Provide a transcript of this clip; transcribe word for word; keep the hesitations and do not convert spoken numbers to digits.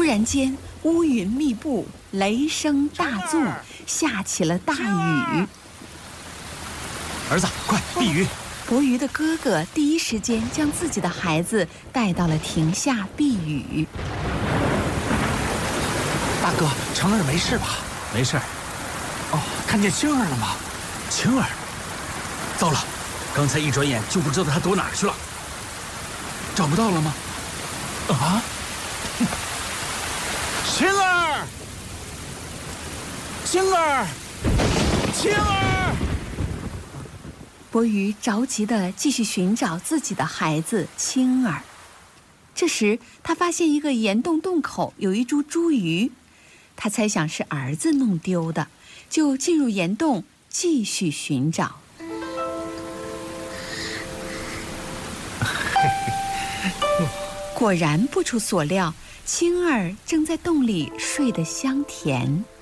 然间，乌云密布，雷声大作，下起了大雨。 儿子，快避雨！ 博鱼的哥哥第一时间将自己的孩子带到了亭下避雨。 大哥，成儿没事吧？没事。哦，看见青儿了吗？青儿，糟了，刚才一转眼就不知道他躲哪儿去了。找不到了吗？啊！青儿，青儿，青儿！ 博鱼着急地继续寻找自己的孩子青儿。这时，他发现一个岩洞洞口有一株茱萸，他猜想是儿子弄丢的，就进入岩洞继续寻找。果然不出所料，青儿正在洞里睡得香甜。